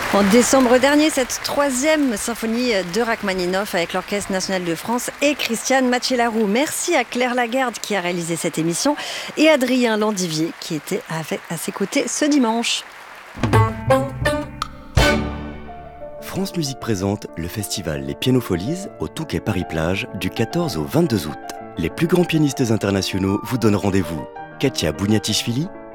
En décembre dernier, cette troisième symphonie de Rachmaninoff avec l'Orchestre national de France et Christiane Macellaro. Merci à Claire Lagarde qui a réalisé cette émission et Adrien Landivier qui était à ses côtés ce dimanche. France Musique présente le festival Les Pianofolies au Touquet Paris-Plage du 14 au 22 août. Les plus grands pianistes internationaux vous donnent rendez-vous. Katia Bouniatichvili,